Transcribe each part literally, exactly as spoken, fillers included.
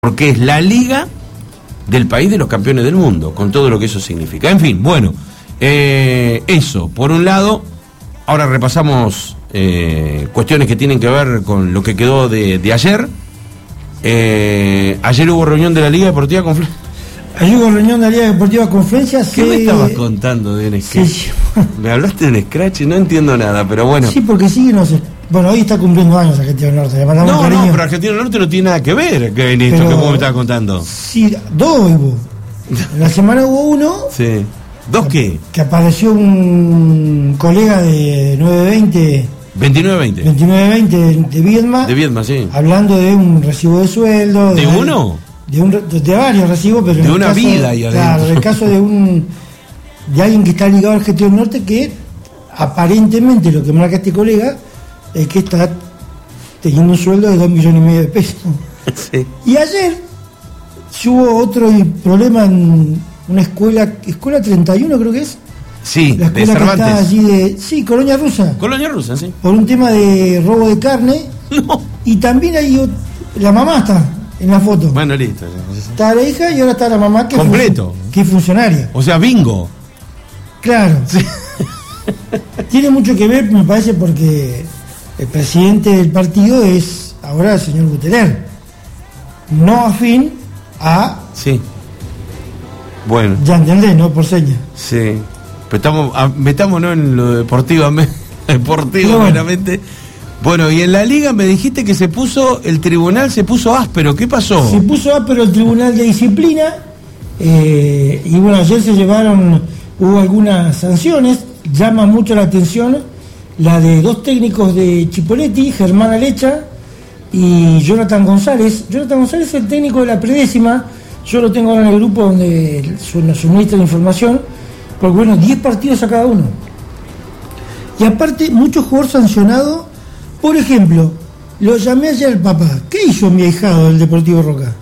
porque es la liga del país de los campeones del mundo, con todo lo que eso significa. En fin, bueno, eh, eso, por un lado. Ahora repasamos eh, cuestiones que tienen que ver con lo que quedó de, de ayer. Eh, ayer hubo reunión de la Liga Deportiva Confluencia. Ayer hubo reunión de la Liga Deportiva Confluencia. ¿Qué se... me estabas contando de un Scratch? Sí. Me hablaste de un Scratch y no entiendo nada, pero bueno. Sí, porque sí, no sé. Bueno, hoy está cumpliendo años Argentino Norte. Le mandamos no, cariño. no, pero Argentino Norte no tiene nada que ver que en esto pero, que vos me estabas contando. Sí, dos hubo. En la semana hubo uno. Sí. ¿Dos qué? Que apareció un colega de nueve veinte. veintinueve veinte. veintinueve veinte de Viedma. De Viedma, sí. Hablando de un recibo de sueldo. ¿De, de uno? De, un, de, de varios recibos, pero. De en una el caso, vida y adentro. Claro, en el caso de un. De alguien que está ligado al Argentino Norte, que aparentemente lo que marca este colega es que está teniendo un sueldo de dos millones y medio de pesos. Sí. Y ayer hubo otro problema en una escuela, escuela treinta y uno creo que es. Sí, la escuela de que Cervantes. está allí de, sí, Colonia Rusa. Colonia Rusa, sí. Por un tema de robo de carne. No. Y también hay ot- la mamá está en la foto. Bueno, listo. Está la hija y ahora está la mamá que Completo. Es, fun- que es funcionaria. O sea, bingo. Claro. Sí. Tiene mucho que ver, me parece, porque el presidente del partido es ahora el señor Guterer, no afín a... Sí. Bueno. Ya entendés, ¿no? Por señas. Sí. Pero estamos, a, metámonos en lo deportivo, deportivo bueno. meramente. Bueno, y en la liga me dijiste que se puso, el tribunal se puso áspero. ¿Qué pasó? Se puso áspero el Tribunal de Disciplina, eh, y bueno, ayer se llevaron, hubo algunas sanciones. Llama mucho la atención la de dos técnicos de Chipoletti, Germán Alecha y Jonathan González. Jonathan González es el técnico de la predécima. Yo lo tengo ahora en el grupo donde nos suministra la información, porque bueno, diez partidos a cada uno. Y aparte, muchos jugadores sancionados. Por ejemplo, lo llamé ayer al papá. ¿Qué hizo mi ahijado del Deportivo Roca?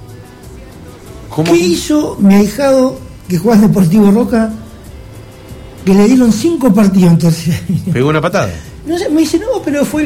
¿Cómo? ¿Qué hizo mi ahijado que juega en Deportivo Roca? Que le dieron cinco partidos en tercera. ¿Pegó una patada? No sé, me dice, no, pero fue...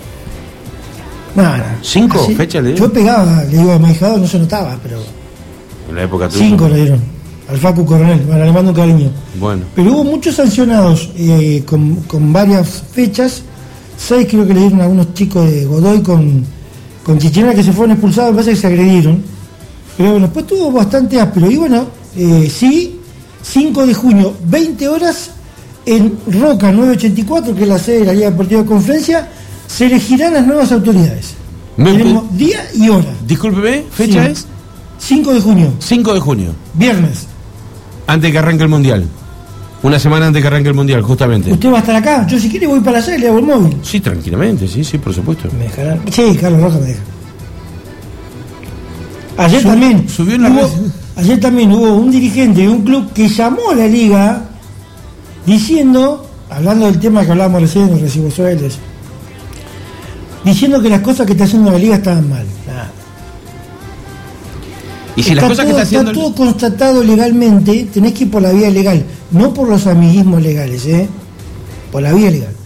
Nada, nada. ¿Cinco fechas le dio? Yo pegaba, le digo a mi ahijado, no se notaba, pero... En la época tuya. Cinco le dieron. Al Facu Coronel, bueno, le mando un cariño. Bueno. Pero hubo muchos sancionados eh, con, con varias fechas. Seis creo que le dieron a algunos chicos de Godoy con, con Chichena que se fueron expulsados, me parece que se agredieron. Pero bueno, después estuvo bastante áspero. Y bueno, eh, sí, cinco de junio, veinte horas, en Roca nueve ochenta y cuatro, que es la sede de la Liga Deportiva Confluencia, se elegirán las nuevas autoridades. Me, Tenemos día y hora. Discúlpeme, ¿fecha Sí. es? cinco de junio, cinco de junio. viernes. Antes de que arranque el Mundial. Una semana antes de que arranque el Mundial, justamente. ¿Usted va a estar acá? Yo si quiere voy para allá y le hago el móvil. Sí, tranquilamente, sí, sí, por supuesto. ¿Me dejarán? Sí, Carlos Rojas me deja. Ayer Sub- también subió en la hubo, red. ayer también hubo un dirigente de un club que llamó a la liga diciendo, hablando del tema que hablábamos recién de los recibos sueldos, diciendo que las cosas que está haciendo la liga estaban mal. Nada. Y si está las cosas todo, que está haciendo... está todo constatado legalmente, tenés que ir por la vía legal, no por los amiguismos legales, ¿eh? Por la vía legal.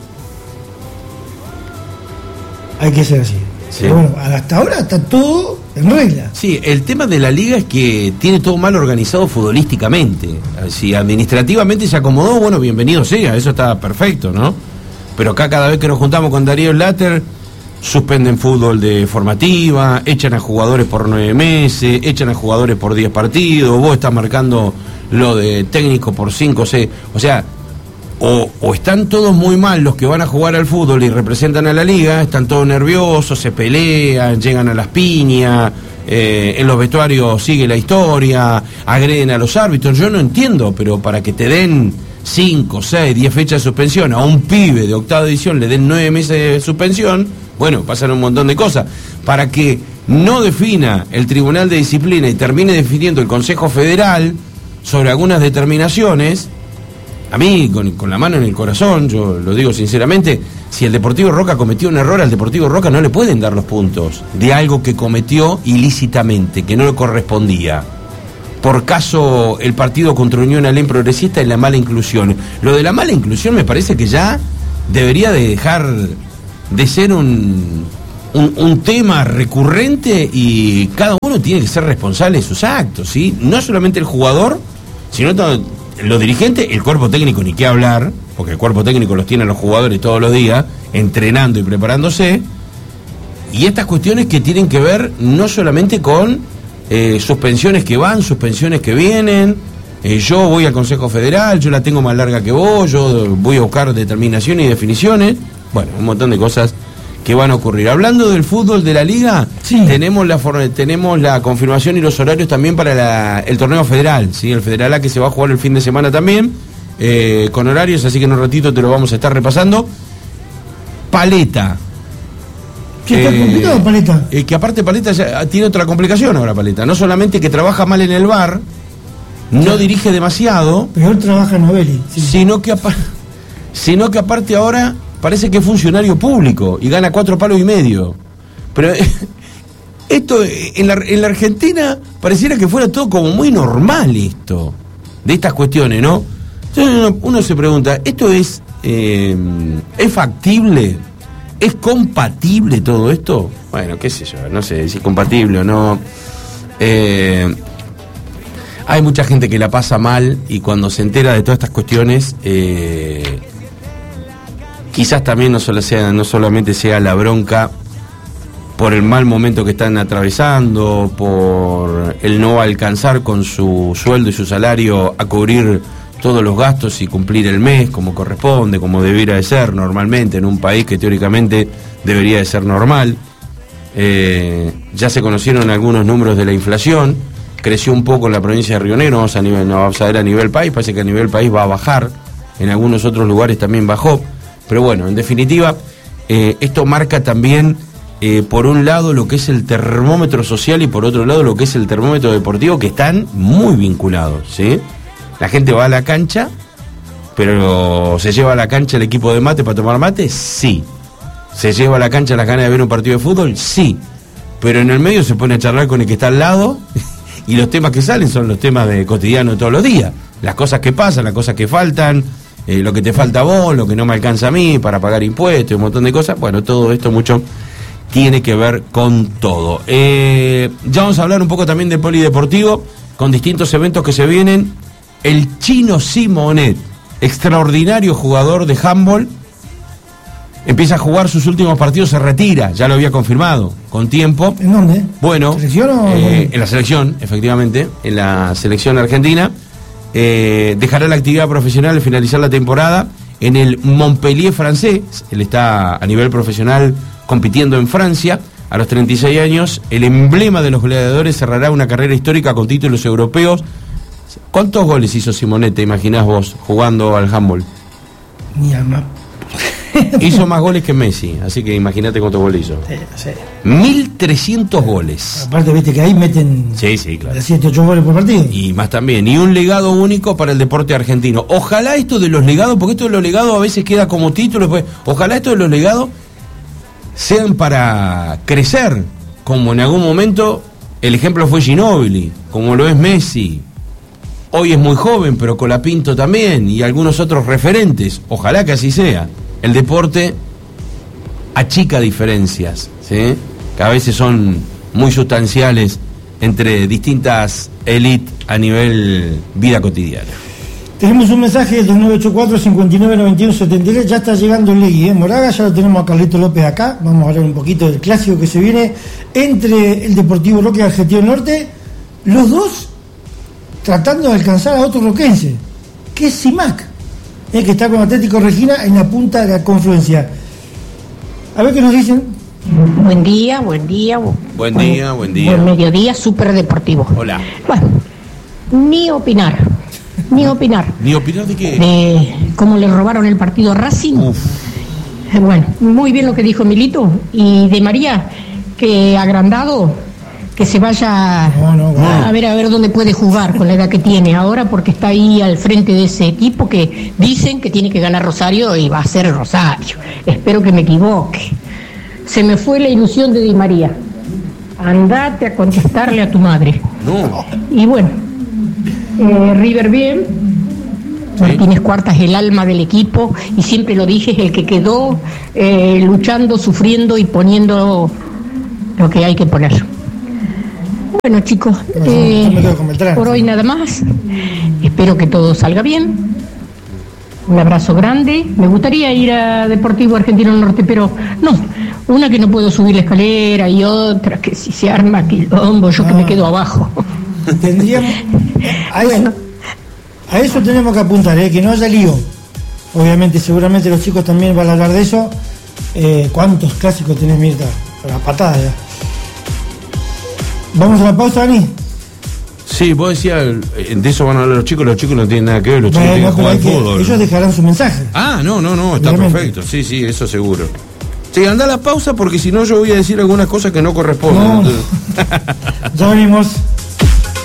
Hay que ser así. Sí. Pero bueno, hasta ahora está todo en regla. Sí, el tema de la liga es que tiene todo mal organizado futbolísticamente. Si administrativamente se acomodó, bueno, bienvenido sea, eso está perfecto, ¿no? Pero acá cada vez que nos juntamos con Darío Latter, suspenden fútbol de formativa, echan a jugadores por nueve meses, echan a jugadores por diez partidos, vos estás marcando lo de técnico por cinco, seis, o sea, o, o están todos muy mal los que van a jugar al fútbol y representan a la liga, están todos nerviosos, se pelean, llegan a las piñas, eh, en los vestuarios sigue la historia, agreden a los árbitros, yo no entiendo, pero para que te den cinco, seis, diez fechas de suspensión, a un pibe de octava edición le den nueve meses de suspensión, bueno, pasan un montón de cosas. Para que no defina el Tribunal de Disciplina y termine definiendo el Consejo Federal sobre algunas determinaciones, a mí, con, con la mano en el corazón, yo lo digo sinceramente, si el Deportivo Roca cometió un error, al Deportivo Roca no le pueden dar los puntos de algo que cometió ilícitamente, que no le correspondía. Por caso, el partido contra Unión Alén Progresista y la mala inclusión. Lo de la mala inclusión me parece que ya debería de dejar de ser un un, un tema recurrente y cada uno tiene que ser responsable de sus actos, ¿sí? No solamente el jugador, sino todo, los dirigentes, el cuerpo técnico, ni qué hablar, porque el cuerpo técnico los tiene a los jugadores todos los días, entrenando y preparándose, y estas cuestiones que tienen que ver no solamente con eh, suspensiones que van, suspensiones que vienen, eh, yo voy al Consejo Federal, yo la tengo más larga que vos, yo voy a buscar determinaciones y definiciones, bueno, un montón de cosas que van a ocurrir. Hablando del fútbol de la liga, sí. tenemos la tenemos la confirmación y los horarios también para la, el torneo federal, ¿sí? El Federal A que se va a jugar el fin de semana también, eh, con horarios, así que en un ratito te lo vamos a estar repasando. Paleta. ¿Qué está eh, complicado, Paleta? Eh, que aparte Paleta ya tiene otra complicación ahora, Paleta. No solamente que trabaja mal en el V A R, no sí. dirige demasiado. Pero él trabaja en Novelli. Sí. Sino que, sino que aparte ahora parece que es funcionario público y gana cuatro palos y medio. Pero esto, en la, en la Argentina, pareciera que fuera todo como muy normal esto, de estas cuestiones, ¿no? Entonces uno, uno se pregunta, ¿esto es, eh, es factible? ¿Es compatible todo esto? Bueno, qué sé yo, no sé si es compatible o no. Eh, hay mucha gente que la pasa mal y cuando se entera de todas estas cuestiones... Eh, quizás también no, solo sea, no solamente sea la bronca por el mal momento que están atravesando, por el no alcanzar con su sueldo y su salario a cubrir todos los gastos y cumplir el mes como corresponde, como debiera de ser normalmente en un país que teóricamente debería de ser normal. Eh, ya se conocieron algunos números de la inflación, creció un poco en la provincia de Río Negro, vamos a, nivel, no, vamos a ver a nivel país, parece que a nivel país va a bajar, en algunos otros lugares también bajó. Pero bueno, en definitiva, eh, esto marca también, eh, por un lado, lo que es el termómetro social y por otro lado, lo que es el termómetro deportivo, que están muy vinculados, ¿sí? La gente va a la cancha, pero ¿se lleva a la cancha el equipo de mate para tomar mate? Sí. ¿Se lleva a la cancha las ganas de ver un partido de fútbol? Sí. Pero en el medio se pone a charlar con el que está al lado y los temas que salen son los temas de cotidiano de todos los días. Las cosas que pasan, las cosas que faltan... Eh, lo que te falta a vos, lo que no me alcanza a mí para pagar impuestos, un montón de cosas. Bueno, todo esto mucho tiene que ver con todo. Eh, ya vamos a hablar un poco también del polideportivo, con distintos eventos que se vienen. El Chino Simonet, extraordinario jugador de handball, empieza a jugar sus últimos partidos, se retira, ya lo había confirmado, con tiempo. ¿En dónde? Bueno, ¿Selección o eh, en la selección, efectivamente, en la selección argentina. Eh, dejará la actividad profesional al finalizar la temporada en el Montpellier francés. Él está a nivel profesional compitiendo en Francia. A los treinta y seis años, el emblema de los gladiadores cerrará una carrera histórica con títulos europeos. ¿Cuántos goles hizo Simonet, te imaginás vos, jugando al handball? Ni a más. Hizo más goles que Messi, así que imagínate cuántos goles hizo. Sí, sí. mil trescientos goles. Aparte, viste que ahí meten sí, sí, claro. de siete, ocho goles por partido. Y más también. Y un legado único para el deporte argentino. Ojalá esto de los legados, porque esto de los legados a veces queda como título, pues, ojalá esto de los legados sean para crecer, como en algún momento el ejemplo fue Ginóbili, como lo es Messi. Hoy es muy joven, pero Colapinto también, y algunos otros referentes. Ojalá que así sea. El deporte achica diferencias, ¿sí? Que a veces son muy sustanciales entre distintas élites a nivel vida cotidiana. Tenemos un mensaje del dos nueve ocho cuatro, cinco nueve nueve uno siete tres, ya está llegando el Legui, ¿eh? Moraga, ya lo tenemos a Carlito López acá, vamos a hablar un poquito del clásico que se viene entre el Deportivo Roque y Argentino Norte, los dos tratando de alcanzar a otro roquense, que es Simac. Es que está con Atlético Regina en la punta de la confluencia. A ver qué nos dicen. Buen día, buen día. Buen día, buen día. Buen mediodía, súper deportivo. Hola. Bueno, ni opinar, ni opinar. ¿Ni opinar de qué? De cómo le robaron el partido a Racing. Uf. Bueno, muy bien lo que dijo Milito. Y de María, que agrandado... que se vaya no, no, no. a ver a ver dónde puede jugar con la edad que tiene ahora, porque está ahí al frente de ese equipo que dicen que tiene que ganar Rosario y va a ser Rosario. Espero que me equivoque. Se me fue la ilusión de Di María. Andate a contestarle a tu madre. No. Y bueno, eh, River bien, Martínez Cuarta es el alma del equipo y siempre lo dije, es el que quedó eh, luchando, sufriendo y poniendo lo que hay que poner. Bueno, chicos, eh, por hoy nada más. Espero que todo salga bien. Un abrazo grande. Me gustaría ir a Deportivo Argentino Norte, pero no. Una que no puedo subir la escalera y otra que si se arma quilombo, yo no. que me quedo abajo. Tendríamos... A eso, bueno. a eso tenemos que apuntar, ¿eh? Que no haya lío. Obviamente, seguramente los chicos también van a hablar de eso. Eh, ¿Cuántos clásicos tenés, Mirta? La patada ya. ¿Vamos a la pausa, Dani? Sí, vos decías, de eso van a hablar los chicos, los chicos no tienen nada que ver, los chicos bueno, tienen que jugar al fútbol. Ellos dejarán su mensaje. Ah, no, no, no, está Realmente. perfecto, sí, sí, eso seguro. Sí, anda a la pausa porque si no yo voy a decir algunas cosas que no corresponden. No. Ya venimos.